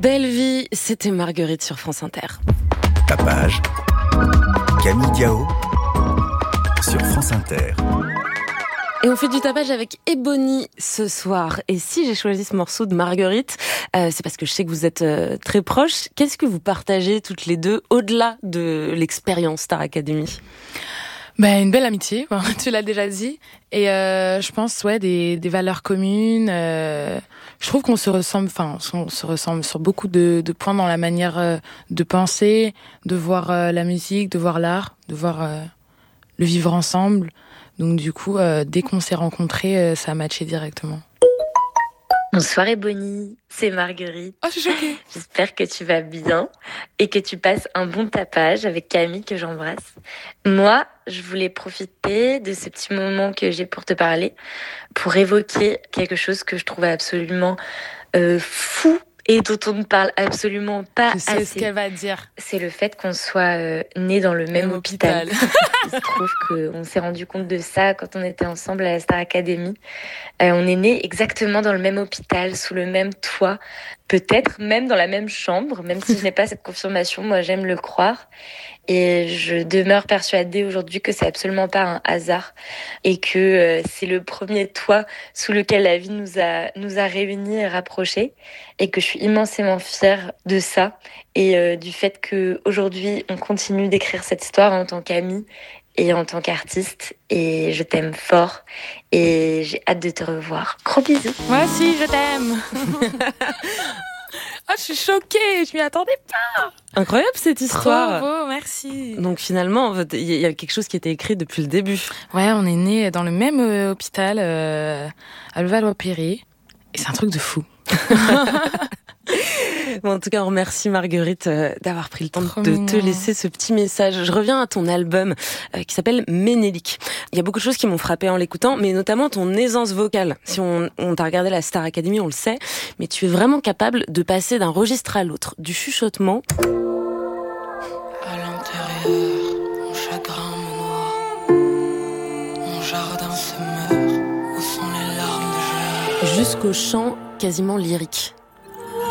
Belle vie, c'était Marguerite sur France Inter. Tapage, Camille Diao sur France Inter. Et on fait du tapage avec Ebony ce soir. Et si j'ai choisi ce morceau de Marguerite, c'est parce que je sais que vous êtes très proches. Qu'est-ce que vous partagez toutes les deux au-delà de l'expérience Star Academy ? Une belle amitié, tu l'as déjà dit. Et je pense des valeurs communes. Je trouve qu'on se ressemble, on se ressemble sur beaucoup de points dans la manière de penser, de voir la musique, de voir l'art, de voir le vivre ensemble. Donc du coup, dès qu'on s'est rencontrés, ça a matché directement. Bonsoir Ebony, c'est Marguerite. Oh, je suis choquée. J'espère que tu vas bien et que tu passes un bon tapage avec Camille que j'embrasse. Moi, je voulais profiter de ce petit moment que j'ai pour te parler, pour évoquer quelque chose que je trouvais absolument fou et dont on ne parle absolument pas assez. Je sais ce qu'elle va dire. C'est le fait qu'on soit nés dans le même hôpital. Il se trouve qu'on s'est rendu compte de ça quand on était ensemble à la Star Academy. On est nés exactement dans le même hôpital, sous le même toit, peut-être même dans la même chambre, même si je n'ai pas cette confirmation, moi j'aime le croire. Et je demeure persuadée aujourd'hui que c'est absolument pas un hasard et que c'est le premier toit sous lequel la vie nous a réunis et rapprochés, et que je suis immensément fière de ça et du fait que aujourd'hui on continue d'écrire cette histoire en tant qu'amie et en tant qu'artiste, et je t'aime fort et j'ai hâte de te revoir. Gros bisous. Moi aussi, je t'aime. Je suis choquée, je m'y attendais pas. Incroyable cette histoire. Trop beau, merci. Donc finalement, il y a quelque chose qui était écrit depuis le début. Ouais, on est nés dans le même hôpital à Levallois-Perret, et c'est un truc de fou. Bon, en tout cas, on remercie Marguerite d'avoir pris le temps de te laisser ce petit message. Je reviens à ton album qui s'appelle Ménélique. Il y a beaucoup de choses qui m'ont frappé en l'écoutant, mais notamment ton aisance vocale. Si on t'a regardé la Star Academy, on le sait, mais tu es vraiment capable de passer d'un registre à l'autre, du chuchotement à l'intérieur, mon chagrin me noie, mon jardin se meurt, où sont les larmes de joie, jusqu'au chant quasiment lyrique.